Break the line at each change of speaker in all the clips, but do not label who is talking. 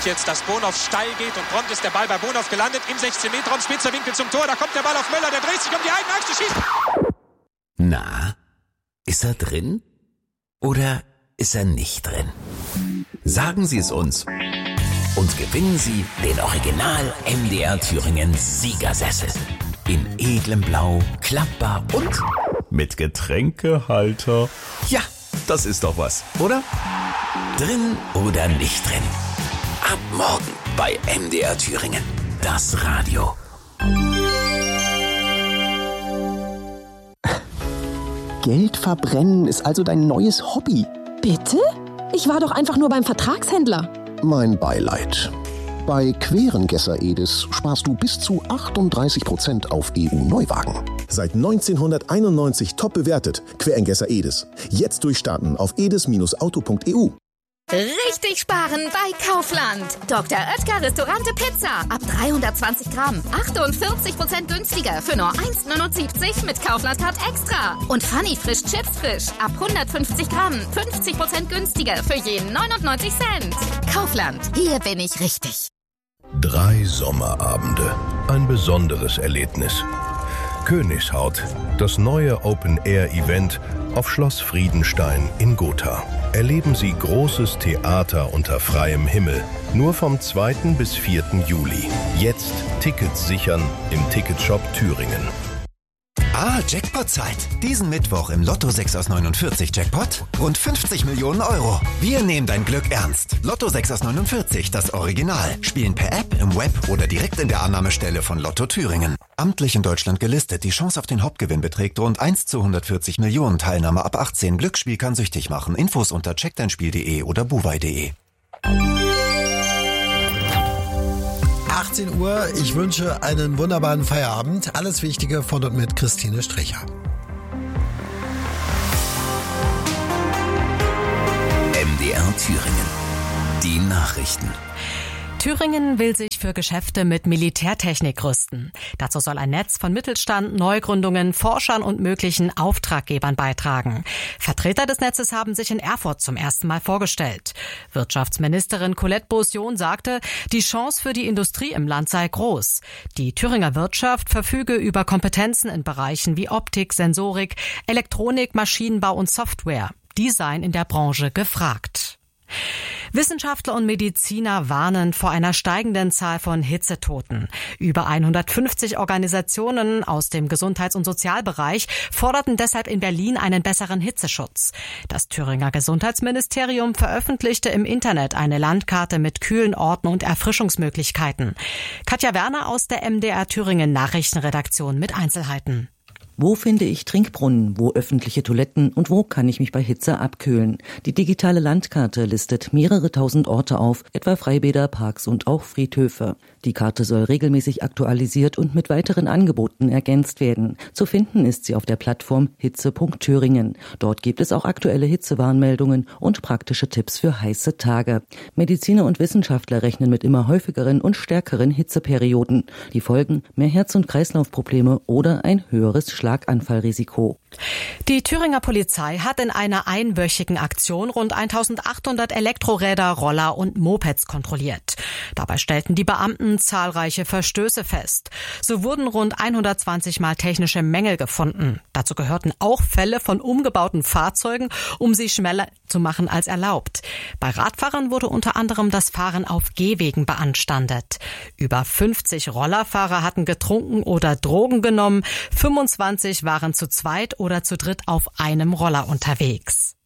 sieht jetzt, dass Bonhoff steil geht und prompt ist der Ball bei Bonhoff gelandet. Im 16-Meter-Raum, spitzer Winkel zum Tor. Da kommt der Ball auf Möller, der dreht sich um die eigene Achse, schießt.
Na, ist er drin? Oder ist er nicht drin? Sagen Sie es uns. Und gewinnen Sie den Original MDR Thüringen Siegersessel. In edlem Blau, klappbar und mit Getränkehalter. Ja, das ist doch was, oder? Drin oder nicht drin? Ab morgen bei MDR Thüringen. Das Radio.
Geld verbrennen ist also dein neues Hobby.
Bitte? Ich war doch einfach nur beim Vertragshändler.
Mein Beileid. Bei Querengesser Edis sparst du bis zu 38% auf EU-Neuwagen.
Seit 1991 top bewertet. Querengesser Edis. Jetzt durchstarten auf edis-auto.eu.
Richtig sparen bei Kaufland. Dr. Oetker Restaurante Pizza. Ab 320 Gramm. 48% günstiger für nur 1,79 mit Kaufland-Card extra. Und Funny Frisch Chips Frisch. Ab 150 Gramm. 50% günstiger für jeden 99 Cent. Kaufland. Hier bin ich richtig.
3 Sommerabende. Ein besonderes Erlebnis. Königshaut. Das neue Open-Air-Event auf Schloss Friedenstein in Gotha. Erleben Sie großes Theater unter freiem Himmel. Nur vom 2. bis 4. Juli. Jetzt Tickets sichern im Ticketshop Thüringen.
Jackpot-Zeit. Diesen Mittwoch im Lotto 6 aus 49 Jackpot rund 50 Millionen Euro. Wir nehmen dein Glück ernst. Lotto 6 aus 49, das Original. Spielen per App, im Web oder direkt in der Annahmestelle von Lotto Thüringen. Amtlich in Deutschland gelistet. Die Chance auf den Hauptgewinn beträgt rund 1 zu 140 Millionen. Teilnahme ab 18. Glücksspiel kann süchtig machen. Infos unter checkdeinspiel.de oder buwei.de.
18 Uhr, ich wünsche einen wunderbaren Feierabend. Alles Wichtige von und mit Christine Stricher.
MDR Thüringen. Die Nachrichten.
Thüringen will sich für Geschäfte mit Militärtechnik rüsten. Dazu soll ein Netz von Mittelstand, Neugründungen, Forschern und möglichen Auftraggebern beitragen. Vertreter des Netzes haben sich in Erfurt zum ersten Mal vorgestellt. Wirtschaftsministerin Colette Beausion sagte, die Chance für die Industrie im Land sei groß. Die Thüringer Wirtschaft verfüge über Kompetenzen in Bereichen wie Optik, Sensorik, Elektronik, Maschinenbau und Software. Die seien in der Branche gefragt. Wissenschaftler und Mediziner warnen vor einer steigenden Zahl von Hitzetoten. Über 150 Organisationen aus dem Gesundheits- und Sozialbereich forderten deshalb in Berlin einen besseren Hitzeschutz. Das Thüringer Gesundheitsministerium veröffentlichte im Internet eine Landkarte mit kühlen Orten und Erfrischungsmöglichkeiten. Katja Werner aus der MDR Thüringen Nachrichtenredaktion mit Einzelheiten.
Wo finde ich Trinkbrunnen, wo öffentliche Toiletten und wo kann ich mich bei Hitze abkühlen? Die digitale Landkarte listet mehrere tausend Orte auf, etwa Freibäder, Parks und auch Friedhöfe. Die Karte soll regelmäßig aktualisiert und mit weiteren Angeboten ergänzt werden. Zu finden ist sie auf der Plattform hitze.thüringen. Dort gibt es auch aktuelle Hitzewarnmeldungen und praktische Tipps für heiße Tage. Mediziner und Wissenschaftler rechnen mit immer häufigeren und stärkeren Hitzeperioden. Die Folgen: mehr Herz- und Kreislaufprobleme oder ein höheres Schlaganfallrisiko.
Die Thüringer Polizei hat in einer einwöchigen Aktion rund 1800 Elektroräder, Roller und Mopeds kontrolliert. Dabei stellten die Beamten zahlreiche Verstöße fest. So wurden rund 120 Mal technische Mängel gefunden. Dazu gehörten auch Fälle von umgebauten Fahrzeugen, um sie schneller zu machen als erlaubt. Bei Radfahrern wurde unter anderem das Fahren auf Gehwegen beanstandet. Über 50 Rollerfahrer hatten getrunken oder Drogen genommen. 25 waren zu zweit oder zu dritt auf einem Roller unterwegs.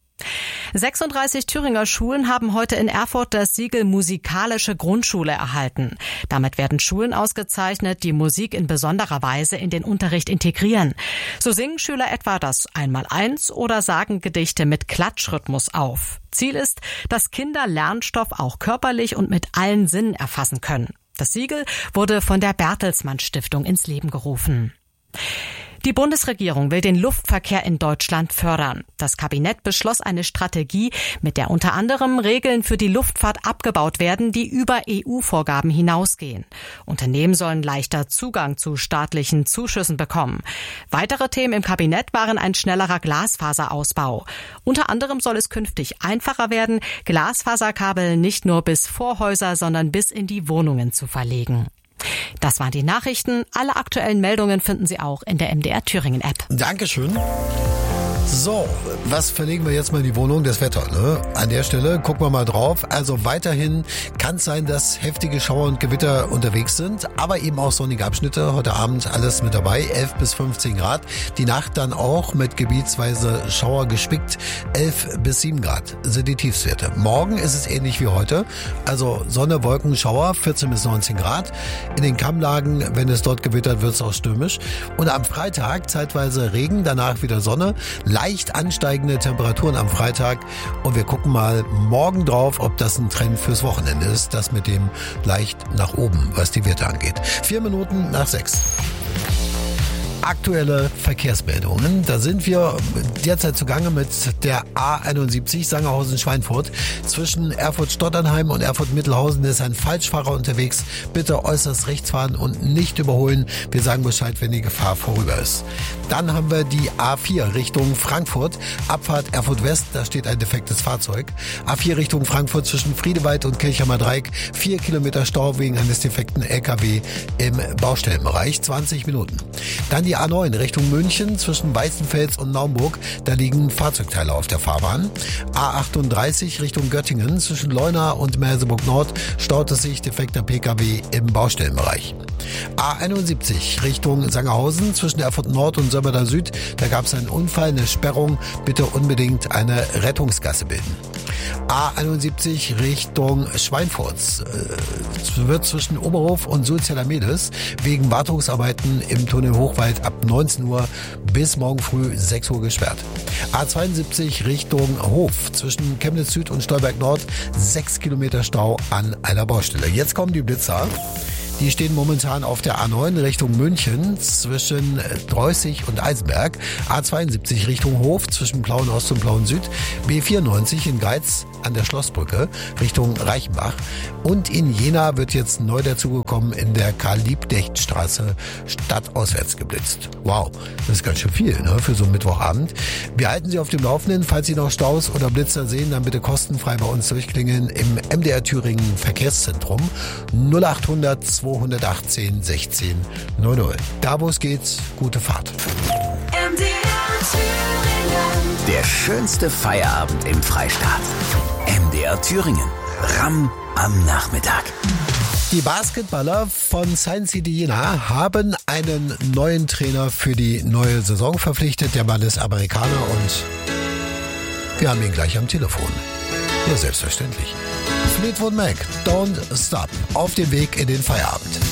36 Thüringer Schulen haben heute in Erfurt das Siegel Musikalische Grundschule erhalten. Damit werden Schulen ausgezeichnet, die Musik in besonderer Weise in den Unterricht integrieren. So singen Schüler etwa das Einmaleins oder sagen Gedichte mit Klatschrhythmus auf. Ziel ist, dass Kinder Lernstoff auch körperlich und mit allen Sinnen erfassen können. Das Siegel wurde von der Bertelsmann Stiftung ins Leben gerufen. Die Bundesregierung will den Luftverkehr in Deutschland fördern. Das Kabinett beschloss eine Strategie, mit der unter anderem Regeln für die Luftfahrt abgebaut werden, die über EU-Vorgaben hinausgehen. Unternehmen sollen leichter Zugang zu staatlichen Zuschüssen bekommen. Weitere Themen im Kabinett waren ein schnellerer Glasfaserausbau. Unter anderem soll es künftig einfacher werden, Glasfaserkabel nicht nur bis vor Häuser, sondern bis in die Wohnungen zu verlegen. Das waren die Nachrichten. Alle aktuellen Meldungen finden Sie auch in der MDR Thüringen App.
Dankeschön. So, was verlegen wir jetzt mal in die Wohnung? Das Wetter, ne? An der Stelle gucken wir mal drauf. Also weiterhin kann es sein, dass heftige Schauer und Gewitter unterwegs sind, aber eben auch sonnige Abschnitte. Heute Abend alles mit dabei, 11 bis 15 Grad. Die Nacht dann auch mit gebietsweise Schauer gespickt, 11 bis 7 Grad sind die Tiefstwerte. Morgen ist es ähnlich wie heute, also Sonne, Wolken, Schauer, 14 bis 19 Grad. In den Kammlagen, wenn es dort gewittert, wird es auch stürmisch. Und am Freitag zeitweise Regen, danach wieder Sonne. Leicht ansteigende Temperaturen am Freitag und wir gucken mal morgen drauf, ob das ein Trend fürs Wochenende ist, das mit dem leicht nach oben, was die Werte angeht. 4 Minuten nach 6. Aktuelle Verkehrsmeldungen. Da sind wir derzeit zugange mit der A71 Sangerhausen-Schweinfurt. Zwischen Erfurt-Stotternheim und Erfurt-Mittelhausen ist ein Falschfahrer unterwegs. Bitte äußerst rechts fahren und nicht überholen. Wir sagen Bescheid, wenn die Gefahr vorüber ist. Dann haben wir die A4 Richtung Frankfurt. Abfahrt Erfurt-West, da steht ein defektes Fahrzeug. A4 Richtung Frankfurt zwischen Friedewald und Kirchheimer Dreieck. 4 Kilometer Stau wegen eines defekten LKW im Baustellenbereich. 20 Minuten. Dann die A9 Richtung München zwischen Weißenfels und Naumburg. Da liegen Fahrzeugteile auf der Fahrbahn. A38 Richtung Göttingen zwischen Leuna und Merseburg Nord staut es sich defekter PKW im Baustellenbereich. A71 Richtung Sangerhausen zwischen Erfurt Nord und Sömmerda Süd. Da gab es einen Unfall, eine Sperrung. Bitte unbedingt eine Rettungsgasse bilden. A71 Richtung Schweinfurt wird zwischen Oberhof und Sulzella-Medes wegen Wartungsarbeiten im Tunnel Hochwald ab 19 Uhr bis morgen früh 6 Uhr gesperrt. A72 Richtung Hof zwischen Chemnitz Süd und Stolberg Nord 6 Kilometer Stau an einer Baustelle. Jetzt kommen die Blitzer. Die stehen momentan auf der A9 Richtung München zwischen Dreußig und Eisenberg. A72 Richtung Hof zwischen Plauen Ost und Plauen Süd. B94 in Geiz an der Schlossbrücke Richtung Reichenbach. Und in Jena wird jetzt neu dazugekommen in der Karl-Liebknecht-Straße stadtauswärts geblitzt. Wow, das ist ganz schön viel, ne, für so einen Mittwochabend. Wir halten Sie auf dem Laufenden. Falls Sie noch Staus oder Blitzer sehen, dann bitte kostenfrei bei uns durchklingeln im MDR Thüringen Verkehrszentrum 0800 218 16 00. Da wo es geht, gute Fahrt.
MDR Thüringen. Der schönste Feierabend im Freistaat. MDR Thüringen. Ram am Nachmittag.
Die Basketballer von Science City Jena haben einen neuen Trainer für die neue Saison verpflichtet. Der Mann ist Amerikaner und wir haben ihn gleich am Telefon. Ja, selbstverständlich. Fleetwood Mac, Don't Stop, auf dem Weg in den Feierabend.